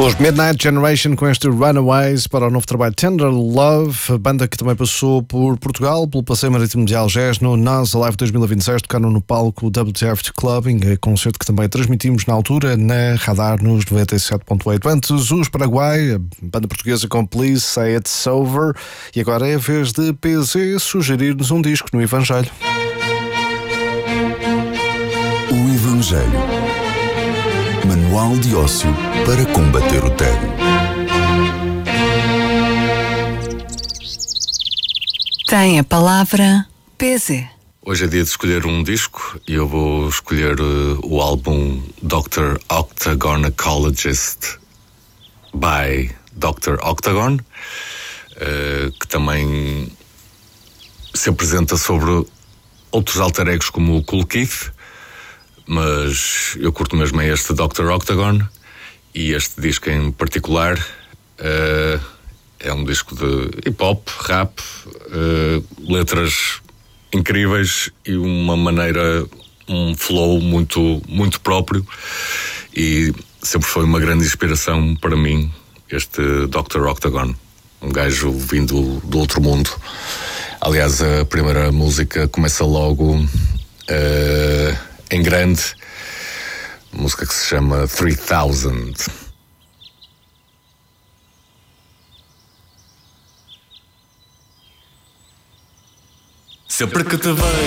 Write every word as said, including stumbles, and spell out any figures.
Os Midnight Generation com este Runaways para o novo trabalho Tender Love, banda que também passou por Portugal, pelo Passeio Marítimo de Algés, no Nas Alive dois mil e vinte e seis, tocaram no palco W T F Clubbing, concerto que também transmitimos na altura na Radar nos noventa e sete ponto oito. Antes, os Paraguai, a banda portuguesa com Please Say It's Over, e agora é a vez de P Z sugerir-nos um disco no Evangelho. O Evangelho. Manual de ócio para combater o tédio. Tem a palavra P Z. Hoje é dia de escolher um disco e eu vou escolher uh, o álbum doutor Octagonacologist by doutor Octagon, uh, que também se apresenta sobre outros alter egos como o Cool Keith, mas eu curto mesmo é este doutor Octagon, e este disco em particular uh, é um disco de hip-hop, rap, uh, letras incríveis e uma maneira, um flow muito, muito próprio, e sempre foi uma grande inspiração para mim este doutor Octagon, um gajo vindo do outro mundo. Aliás, a primeira música começa logo uh, em grande, música que se chama three thousand. Sempre que te vejo